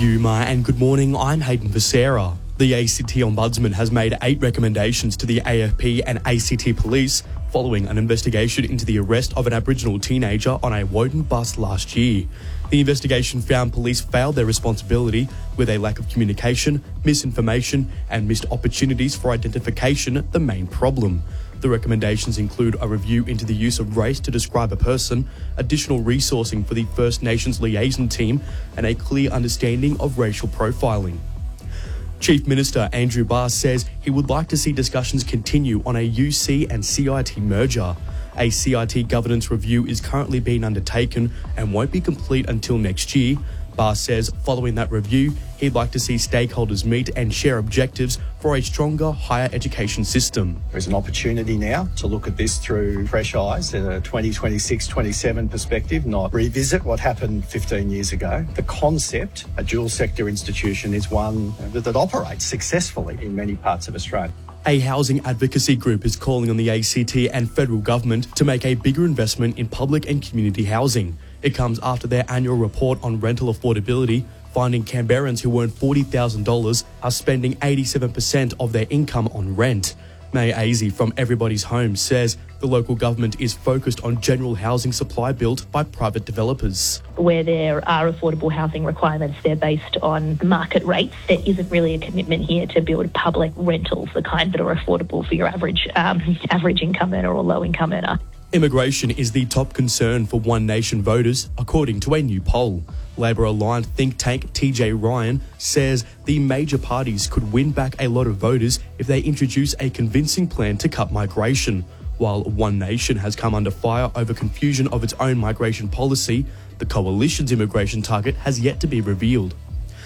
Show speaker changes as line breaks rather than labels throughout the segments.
Yuma, and good morning, I'm Hayden Becerra. The ACT Ombudsman has made 8 recommendations to the AFP and ACT Police following an investigation into the arrest of an Aboriginal teenager on a Woden bus last year. The investigation found police failed their responsibility with a lack of communication, misinformation and missed opportunities for identification the main problem. The recommendations include a review into the use of race to describe a person, additional resourcing for the First Nations liaison team, and a clear understanding of racial profiling. Chief Minister Andrew Barr says he would like to see discussions continue on a UC and CIT merger. A CIT governance review is currently being undertaken and won't be complete until next year. Barr says following that review, he'd like to see stakeholders meet and share objectives for a stronger higher education system.
There's an opportunity now to look at this through fresh eyes in a 2026-27 perspective, not revisit what happened 15 years ago. The concept, a dual sector institution, is one that operates successfully in many parts of Australia.
A housing advocacy group is calling on the ACT and federal government to make a bigger investment in public and community housing. It comes after their annual report on rental affordability, finding Canberrans who earn $40,000 are spending 87% of their income on rent. May Azy from Everybody's Home says the local government is focused on general housing supply built by private developers.
Where there are affordable housing requirements, they're based on market rates. There isn't really a commitment here to build public rentals, the kind that are affordable for your average income earner or low income earner.
Immigration is the top concern for One Nation voters, according to a new poll. Labor-aligned think tank TJ Ryan says the major parties could win back a lot of voters if they introduce a convincing plan to cut migration. While One Nation has come under fire over confusion of its own migration policy, the coalition's immigration target has yet to be revealed.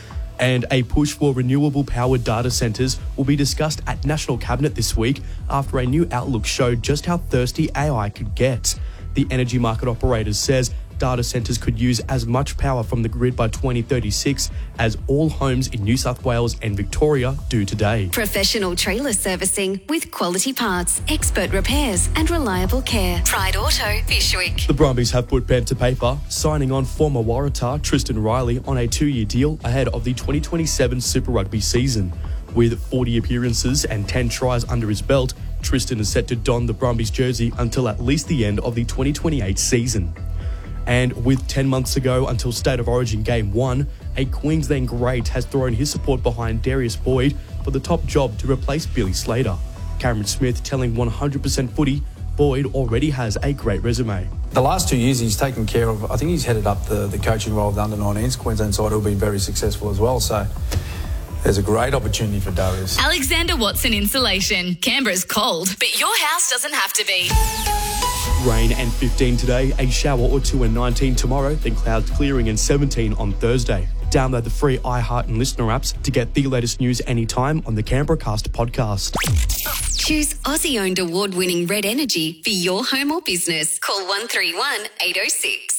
And a push for renewable powered data centres will be discussed at National Cabinet this week after a new outlook showed just how thirsty AI could get. The energy market operator says data centres could use as much power from the grid by 2036 as all homes in New South Wales and Victoria do today.
Professional trailer servicing with quality parts, expert repairs and reliable care. Pride Auto, Fyshwick.
The Brumbies have put pen to paper, signing on former Waratah Tristan Riley on a 2-year deal ahead of the 2027 Super Rugby season. With 40 appearances and 10 tries under his belt, Tristan is set to don the Brumbies jersey until at least the end of the 2028 season. And with 10 months to go until State of Origin Game 1, a Queensland great has thrown his support behind Darius Boyd for the top job to replace Billy Slater. Cameron Smith telling 100% Footy, Boyd already has a great resume.
The last 2 years he's taken care of, I think he's headed up the coaching role of the under-19s Queensland side, who'll be very successful as well. So there's a great opportunity for Darius.
Alexander Watson Insulation. Canberra's cold, but your house doesn't have to be.
Rain and 15 today, a shower or two and 19 tomorrow, then clouds clearing and 17 on Thursday. Download the free iHeart and Listener apps to get the latest news anytime on the Canberra Cast podcast.
Choose Aussie-owned award-winning Red Energy for your home or business. Call 131 806.